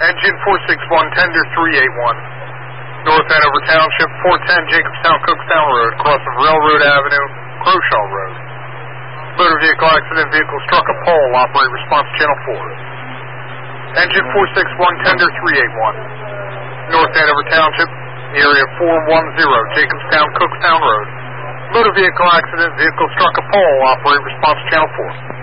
Engine 461, tender 381. North Hanover Township, 410 Jacobstown, Cookstown Road, cross of Railroad Avenue, Croshaw Road. Motor vehicle accident, vehicle struck a pole, operate response channel 4. Engine 461, tender 381. North Hanover Township, area 410 Jacobstown, Cookstown Road. Motor vehicle accident, vehicle struck a pole, operate response channel 4.